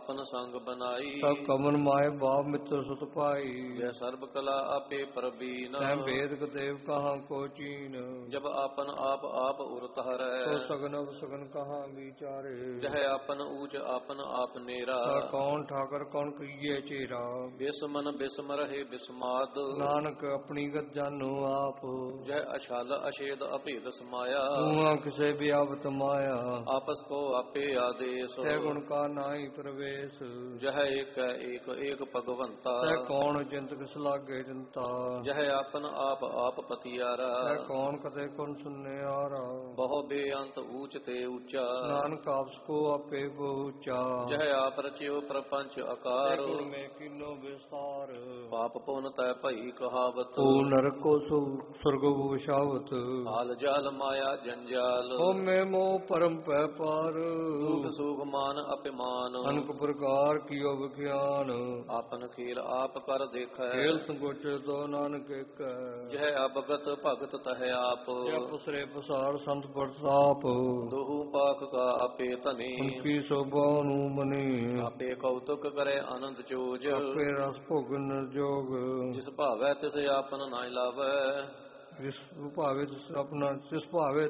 ਆਪਨ ਸੰਗ ਬਨਾਈ। ਸਭ ਕਮਨ ਮਾਏ ਬਾਪ ਮਿੱਤਰ ਸੁਤ ਪਾਈ। ਜੈ ਸਰਬ ਕਲਾ ਆਪੇ ਪ੍ਰਬੀਨ। ਤੈ ਭੇਦ ਦੇਵ ਕਹਾਂ ਕੋ ਚੀਨ। ਜਬ ਆਪਨ ਆਪ ਉਰਤ ਸੋ ਹਰੈ। ਸਗਨ ਅਬ ਸਗਨ ਕਹਾਂ ਵਿਚਾਰੇ। ਜਹ ਆਪਨ ਊਚ ਆਪਨ ਆਪ ਨੇਰਾ। ਕੌਣ ਠਾਕਰ ਕੌਣ ਕਹੀਏ ਚੇਰਾ। ਬਿਸਮਨ ਬਿਸਮ ਰਹੇ ਬਿਸਮਾਦ। ਨਾਨਕ ਆਪਣੀ ਗਤ ਜਾਨੋ ਆਪ। ਜਹ ਅਛਲ ਅਛੇਦ ਅਭੇਦ ਸਮਾਇਆ। ਤੂੰ ਕਿਸੇ ਬਿਆਵਤ ਮਾਇਆ। ਆਪਸ ਕੋ ਆਪੇ ਆਦੇਸ। ਤੈ ਗੁਣ ਕਾ ਨਾਹੀ ਪ੍ਰਵੇਸ਼। ਜਹ ਏਕ ਏਕ ਭਗਵੰਤਾ। ਤੈ ਕੌਣ ਚਿੰਤ ਕਿਸ ਲਾਗੇ ਚਿੰਤਾ। ਜਹ ਆਪਨ ਆਪ ਪਤਿਆਰਾ। ਤੈ ਕੌਣ ਕਦੇ ਕੌਣ ਸੁਨਿਆਰਾ। ਬਹੁ ਬੇਅੰਤ ਊਚ ਤੇ ਊਚਾ। ਨਾਨਕ ਆਪਸ ਕੋ ਆਪੇ ਪਹੁੰਚਾ। ਜਹ ਆਪ ਰਚਿਓ ਪ੍ਰਪੰਚ ਆਕਾਰ। ਤੈ ਗੁਣ ਮੈਂ ਕੀਨੋ ਵਿਸਤਾਰ। ਪਾਪ ਪੁਨ ਤੈ ਭਈ ਕਹਾਵਤ। ਤੂ ਨਰਕ ਕੋ ਸੁਰਗ ਵਿਸ਼ਾਵਤ। ਹਾਲ ਜਾਲ ਮਾਇਆ ਜੰਜਾਲ। ਹਉਮੈ ਮੋਹ ਪਰਮ ਪੈ ਪਾਰ। ਦੁਖ ਸੁਖ ਮਾਨ ਅਪਿਮਾਨ। ਅਨਕ ਪ੍ਰਕਾਰ ਕੀਓ ਵਿਖਿਆਨ। ਆਪਨ ਖੇਲ ਆਪ ਕਰ ਦੇਖੈ। ਖੇਲ ਸੰਗੋਚੇ ਤੋ ਨਾਨਕ ਏਕੈ। ਜਹ ਅਬਗਤ ਭਗਤ ਤਹ ਆਪ। ਜੈ ਪੁਸਰੇ ਪਸਾਰ ਸੰਤ ਪ੍ਰਤਾਪ। ਦੋਹੂ ਪਾਖ ਕਾ ਆਪੇ ਧਨੇ। ਉਨਕੀ ਸੋਭਾ ਨੂੰ ਮਨੀ। ਆਪੇ ਕੌਤੁਕ ਕਰੇ ਆਨੰਦ ਚੋਜ। ਆਪੇ ਰਸ ਭੋਗ ਨਿਰਜੋਗ। ਜਿਸ ਭਾਵੈ ਤਿਸ ਆਪਨ ਨਾ ਲਾਵੈ। ਜਿਸ ਭਾਵੇ ਆਪਣਾ ਜਿਸ ਭਾਵੇ